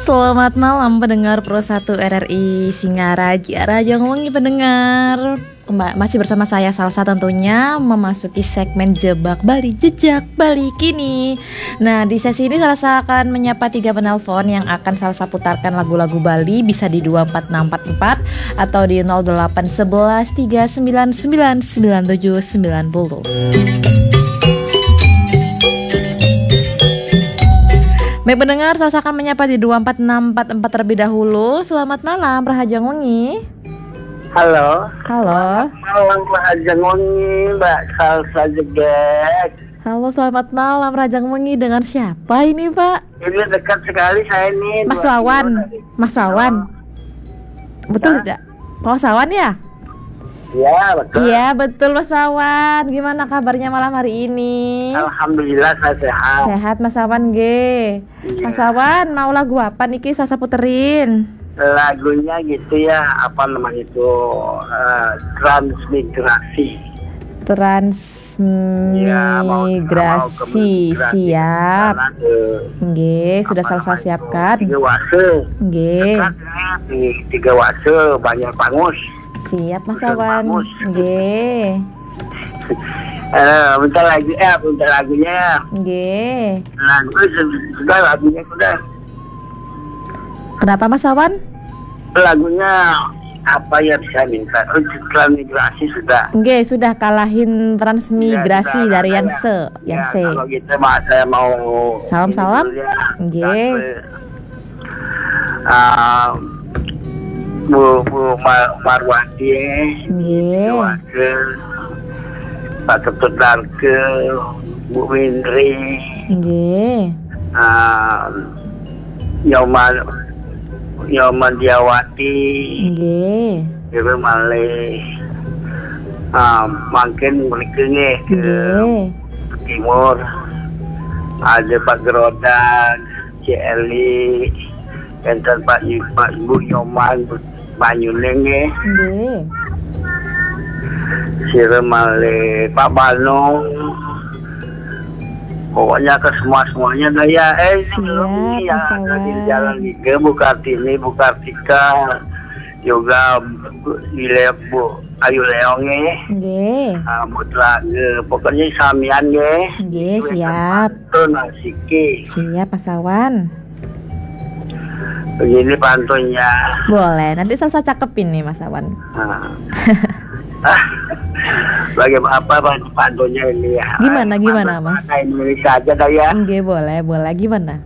Selamat malam pendengar Pro 1 RRI Singaraja Rajang Wengi pendengar. Masih bersama saya Salsa tentunya memasuki segmen Jebak Bali, Jejak Bali Kini. Nah, di sesi ini Salsa akan menyapa 3 penelpon yang akan Salsa putarkan lagu-lagu Bali, bisa di 24644 atau di 0811 399 9790. Baik pendengar, saya akan menyapa di 24644 terlebih dahulu. Selamat malam, Rahajang Wengi. Halo. Halo. Malam Rahajang Wengi, Mbak Salsa Jegek. Halo, selamat malam Rajang Wengi. Dengan siapa ini, Pak? Ini dekat sekali saya ini. Mas Wawan. Mas Wawan. Betul tidak? Pak Wawan ya? Iya, betul. Iya, betul Mas Wawan. Gimana kabarnya malam hari ini? Alhamdulillah saya sehat. Sehat Mas Wawan, G. Iya. Mas Wawan, mau lagu apa niki Salsa puterin? Lagunya gitu ya, apa namanya itu, transmigrasi. Transmigrasi, siap. Nggih, sudah Salsa siapkan. 3 wase. Nggih. Di 3 wase banyak pangus. Siap Mas Wawan. Nggih. Bentar lagunya. Nggih. Sudah lagunya sudah. Kenapa Mas Wawan? Lagunya apa ya bisa minta? Transmigrasi sudah. Nggih, sudah kalahin transmigrasi Ya, dari ya. Yanse. Yanse. Kalau gitu saya mau Salam-salam. Nggih. Bu Marwati, Nggih. Pak Ketut Darke, Bu Windri, Nggih. Nyoman Diawati, Nggih. Dewi Malih, makin berikutnya ke Nggih. timur, ada Pak Gerodan, Celi, enten Pak Ibu Nyoman, Banyuneng ya, Nggih. Sire Malih, Pak Bano, pokoknya ke semuanya daya. Siap, Yang Mas ada di Wawan. Jalan Liga, Bu Kartini, Bu Kartika, juga di Bu Ayu Leong ya, Nggih. Mutlak, pokoknya samian ya. Nggih, siap. Itu nasiki. Siap Mas Wawan. Begini pantunnya. Boleh, nanti Salsa cakepin nih Mas Wawan. Bagaimana pantunnya ini ya? Gimana, Mas? Bahasa Indonesia aja dah ya. Nggih, boleh. Gimana?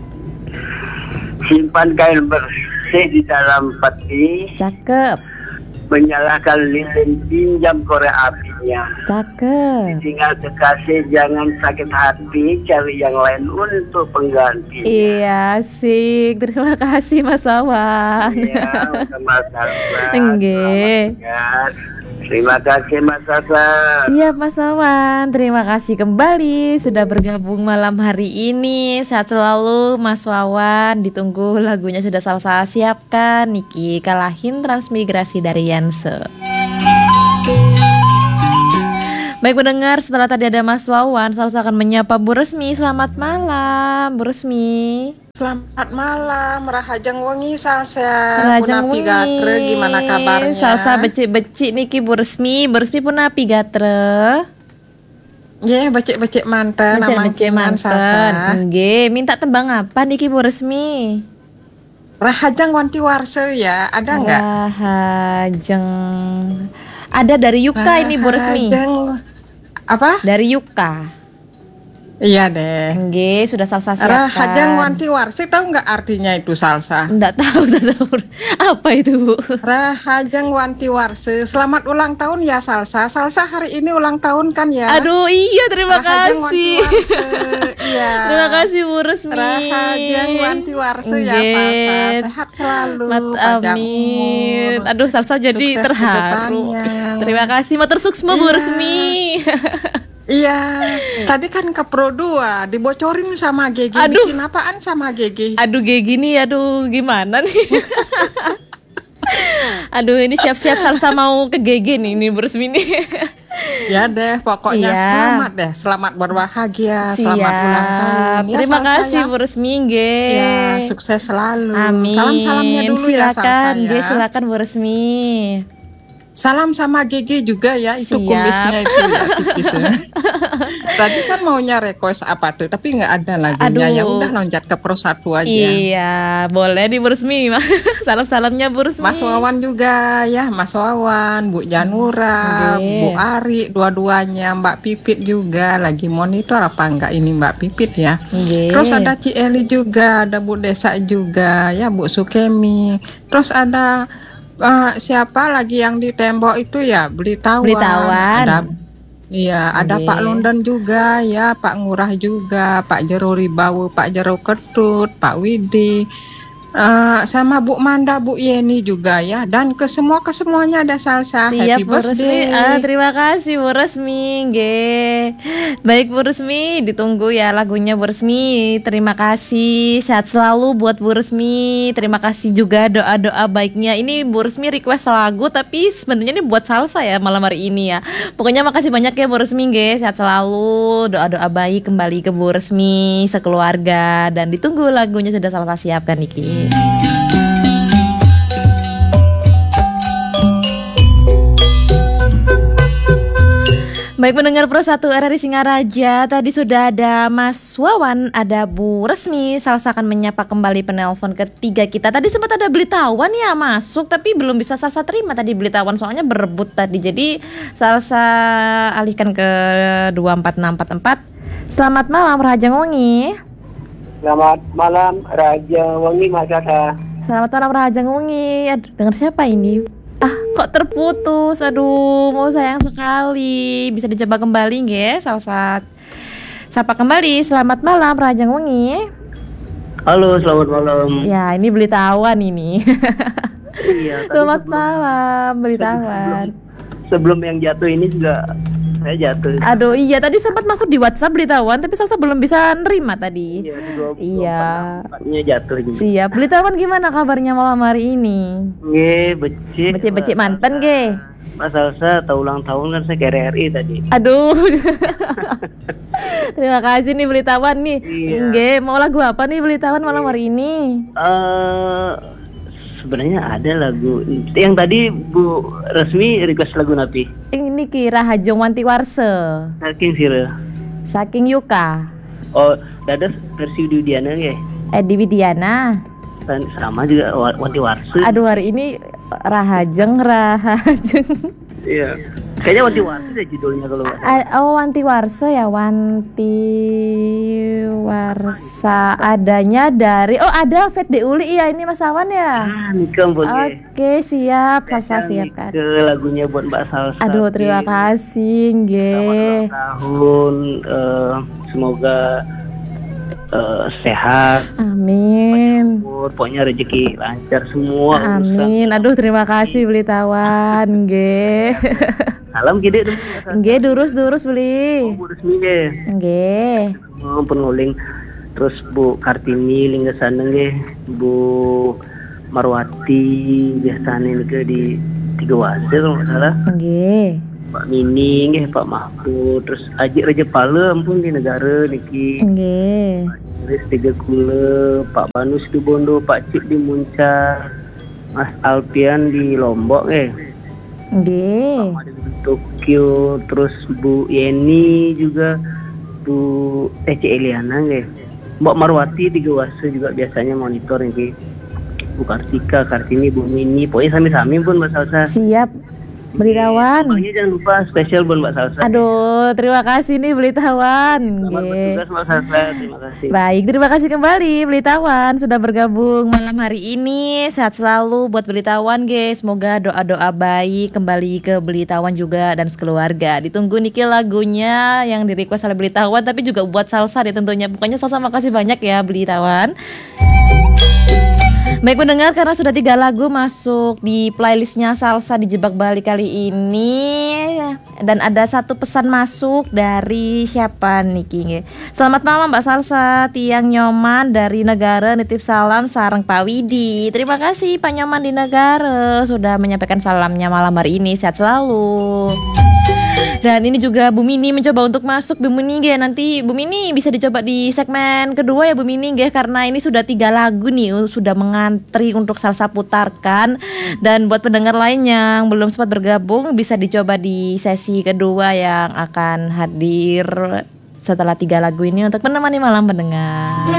Simpan kain bersih di dalam peti, Cakep. menyalakan lilin, pinjam korek apinya. Cakep. Tinggal kekasih, jangan sakit hati, cari yang lain untuk pengganti. Iya, asik. Terima kasih Mas Wawan. Iya, sama-sama. Nggih. Terima kasih Mas Asa. Siap Mas Wawan. Terima kasih kembali sudah bergabung malam hari ini. Sehat selalu Mas Wawan. Ditunggu lagunya sudah Salsa siapkan. Niki kalahin transmigrasi dari Yanse. Baik pendengar, setelah tadi ada Mas Wawan, Salsa akan menyapa Bu Resmi. Selamat malam Bu Resmi. Selamat malam, Rahajang Wengi Salsa. Rajang Punapi Wengi. gatre, gimana kabarnya? Salsa becik-becik niki Bu Resmi. Bu Resmi punapi gatre. Ye, becek-becek manten, Becik-becik namangkingan Salsa. Nggih, minta tembang apa niki Bu Resmi? Rahajang Wanti Warse ya, ada nggak? Rahajeng. Ada dari Yuka ini Bu Resmi. Rahajang apa? Dari Yuka. Iya deh. Nggih, sudah Salsa siapkan. Rahajang Wanti Warse, tahu nggak artinya itu Salsa? Enggak tahu. Apa itu Bu? Rahajang Wanti Warse, selamat ulang tahun ya Salsa. Salsa hari ini ulang tahun kan ya? Aduh, iya terima Rahajang Wanti kasih. Warse, iya. Terima kasih Bu Resmi. Rahajang Wanti Warse ya Nggih. Salsa, sehat selalu, panjang Amin. umur. Aduh, Salsa jadi Sukses terharu. kedepannya. Terima kasih, matur suksma Bu Iya. Resmi. Iya, tadi kan ke Pro 2 dibocorin sama Gigi. Aduh. Bikin apaan sama Gigi? Aduh, kayak gini, aduh gimana nih? Aduh, ini siap-siap Salsa mau ke GG nih Bu Resmi nih. Ya deh, pokoknya Iya. selamat deh, selamat berbahagia, Siap. selamat ulang tahun. Ya, Terima Salsa kasih ya. Bu Resmi nggih. Ya, sukses selalu. Amin. Salam-salamnya dulu ya Salsa Silakan, ya. nggih, silakan Bu Resmi. Salam sama Gigi juga ya, itu Siap. kumisnya itu ya tipisnya. Tadi kan maunya request apa tuh, tapi nggak ada lagunya. Ya Aduh. udah loncat ke Pro 1 aja. Iya, boleh di Bu Resmi. Salam-salamnya Bu Resmi. Mas Wawan juga ya, Mas Wawan, Bu Janura, Oke. Bu Ari, dua-duanya, Mbak Pipit juga lagi monitor apa enggak ini Mbak Pipit ya. Nggih. Terus ada Ci Eli juga, ada Bu Desa juga, ya Bu Sukemi. Terus ada siapa lagi yang di tembok itu ya, Belitawan. Belitawan. Iya, ada Nggih. Pak London juga, ya Pak Ngurah juga, Pak Jero Ribawu, Pak Jero Ketut, Pak Widi. Sama Bu Manda, Bu Yeni juga ya, dan kesemuanya ada Salsa. Siap Happy Bu Resmi. birthday. Terima kasih Bu Resmi, nggih. Baik Bu Resmi, ditunggu ya lagunya Bu Resmi. Terima kasih, sehat selalu buat Bu Resmi. Terima kasih juga doa-doa baiknya. Ini Bu Resmi request lagu, tapi sebenarnya ini buat Salsa ya malam hari ini ya. Pokoknya makasih banyak ya Bu Resmi, nggih. Sehat selalu, doa-doa baik kembali ke Bu Resmi sekeluarga, dan ditunggu lagunya sudah Salsa siapkan Niki. Baik pendengar Pro 1 RRI Singaraja, tadi sudah ada Mas Wawan, ada Bu Resmi. Salsa akan menyapa kembali penelpon ketiga kita. Tadi sempat ada Belitawan ya masuk, tapi belum bisa Salsa terima tadi Belitawan, soalnya berebut tadi. Jadi Salsa alihkan ke 24644. Selamat malam Raja Ngongi. Selamat malam Raja Wangi Mas Salsa. Selamat malam Raja Ngongi. Aduh, dengar siapa ini? Kok terputus? Aduh, mau sayang sekali. Bisa dicoba kembali nggih, Salsa. Sapa kembali. Selamat malam Raja Ngongi. Halo, selamat malam. Ya, ini Belitawan ini. Iya, tadi Selamat malam Belitawan. sebelum yang jatuh ini juga saya jatuh. Aduh, iya tadi sempat masuk di WhatsApp Belitawan, tapi Salsa belum bisa nerima tadi. Iya, Iya. tempatnya jatuh gitu. Siap. Belitawan gimana kabarnya malam hari ini? Nggih, becik. Becik-becik mantan nggih. Mas Salsa, tahu ulang tahun kan saya ke RRI tadi. Aduh. Terima kasih nih Belitawan nih. Iya. Nggih, mau lagu apa nih Belitawan malam hari ini? Sebenarnya ada lagu yang tadi Bu Resmi request lagu napi. Ini kira Hajong Wanti Warse. Saking sira. Saking Yuka. Oh, ada versi Dudiana ya. Edi Widiana. Sama juga Wanti Warse. Aduh hari ini Rahajeng. Iya. Kayaknya Wanti Warse deh judulnya kalau nggak salah. Oh Wanti Warse ya, Wanti Warsa adanya dari ada Fet De Uli ya ini Mas Awan ya. Nikah boleh. Oke siap, Salsa siapkan. Ke lagunya buat Mbak Salsa. Aduh terima kasih Selamat nggih. ulang tahun. Semoga sehat. Amin. Pokoknya rezeki lancar semua. Amin. Aduh terima kasih Belitawan nggih. Salam gede dong. Nggih durus beli. Bu Resmi deh. Nggih. Penuling. Terus Bu Kartini linggasana nggih. Bu Marwati biasanya nih ke di Tiga Wase kalau nggak salah. Nggih. Pak Mini nggih, Pak Mahfud, terus Aji Raja Pala ampun di negara niki. Nggih. Terus Tiga Kula, Pak Banus di Bondo, Pak Cip di Muncar, Mas Alpian di Lombok Nggih. Ada di Tokyo, terus Bu Yeni juga, Bu Ece Eliana Mbak Marwati Tiga Wase juga biasanya monitor niki. Bu Kartika, Kartini, Bu Mini, pokoknya sami-sami pun Mbak Salsa. Siap. Belitawan. Pokoknya jangan lupa spesial buat Mbak Salsa. Aduh, terima kasih nih Belitawan. Selamat Nggih. bertugas Mbak Salsa, terima kasih. Baik, terima kasih kembali Belitawan sudah bergabung malam hari ini. Sehat selalu buat Belitawan, guys. Semoga doa-doa baik kembali ke Belitawan juga dan sekeluarga. Ditunggu Niki lagunya yang di-request oleh Belitawan, tapi juga buat Salsa deh tentunya. Pokoknya Salsa makasih banyak ya Belitawan. Baik pendengar, karena sudah 3 lagu masuk di playlistnya Salsa Dijebak Bali kali ini, dan ada 1 pesan masuk dari siapa Niki? Selamat malam Mbak Salsa, Tiang Nyoman dari Negara nitip salam sareng Pak Widi. Terima kasih Pak Nyoman di Negara sudah menyampaikan salamnya malam hari ini. Sehat selalu. Dan ini juga Bu Mini mencoba untuk masuk. Bu Mini nggih, nanti Bu Mini bisa dicoba di segmen kedua ya Bu Mini nggih, karena ini sudah 3 lagu nih, sudah mengantri untuk Salsa putarkan. Dan buat pendengar lain yang belum sempat bergabung, bisa dicoba di sesi kedua yang akan hadir setelah 3 lagu ini untuk menemani malam pendengar.